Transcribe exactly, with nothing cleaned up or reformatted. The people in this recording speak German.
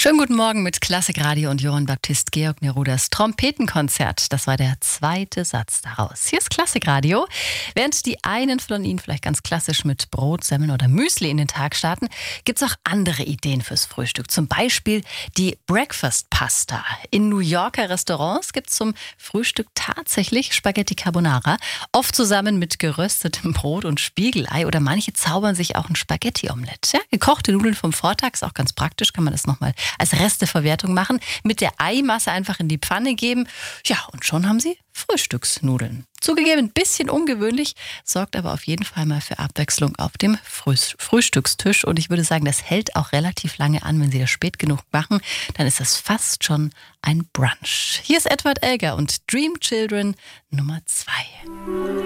Schönen guten Morgen mit Klassikradio und Johann Baptist Georg Neruders Trompetenkonzert. Das war der zweite Satz daraus. Hier ist Klassikradio. Während die einen von Ihnen vielleicht ganz klassisch mit Brot, Semmeln oder Müsli in den Tag starten, gibt es auch andere Ideen fürs Frühstück. Zum Beispiel die Breakfast Pasta. In New Yorker Restaurants gibt es zum Frühstück tatsächlich Spaghetti Carbonara. Oft zusammen mit geröstetem Brot und Spiegelei. Oder manche zaubern sich auch ein Spaghetti-Omelett. Ja, gekochte Nudeln vom Vortag ist auch ganz praktisch, kann man das nochmal als Resteverwertung machen. Mit der Eimasse einfach in die Pfanne geben. Ja, und schon haben Sie Frühstücksnudeln. Zugegeben, ein bisschen ungewöhnlich, sorgt aber auf jeden Fall mal für Abwechslung auf dem Früh- Frühstückstisch. Und ich würde sagen, das hält auch relativ lange an, wenn Sie das spät genug machen. Dann ist das fast schon ein Brunch. Hier ist Edward Elgar und Dream Children Nummer zwei.